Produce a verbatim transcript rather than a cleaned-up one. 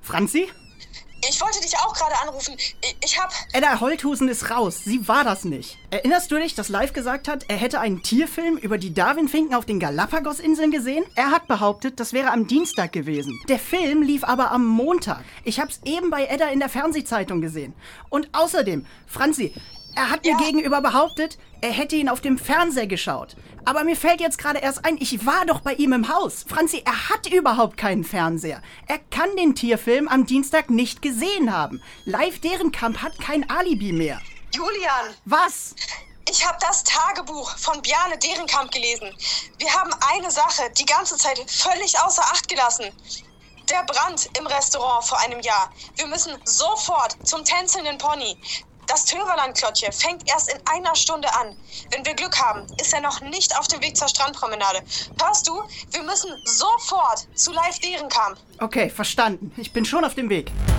Franzi? Ich wollte dich auch gerade anrufen. Ich, ich hab... Edda Holthusen ist raus. Sie war das nicht. Erinnerst du dich, dass Live gesagt hat, er hätte einen Tierfilm über die Darwinfinken auf den Galapagos-Inseln gesehen? Er hat behauptet, das wäre am Dienstag gewesen. Der Film lief aber am Montag. Ich hab's eben bei Edda in der Fernsehzeitung gesehen. Und außerdem, Franzi, er hat mir Ja. gegenüber behauptet, er hätte ihn auf dem Fernseher geschaut. Aber mir fällt jetzt gerade erst ein, ich war doch bei ihm im Haus. Franzi, er hat überhaupt keinen Fernseher. Er kann den Tierfilm am Dienstag nicht gesehen haben. Live Dehrenkamp hat kein Alibi mehr. Julian, Was? ich habe das Tagebuch von Bjarne Dehrenkamp gelesen. Wir haben eine Sache die ganze Zeit völlig außer Acht gelassen. Der Brand im Restaurant vor einem Jahr. Wir müssen sofort zum tänzelnden Pony. Das Töverland-Klottche fängt erst in einer Stunde an. Wenn wir Glück haben, ist er noch nicht auf dem Weg zur Strandpromenade. Hörst du? Wir müssen sofort zu Live Dehrenkamp. Okay, verstanden. Ich bin schon auf dem Weg.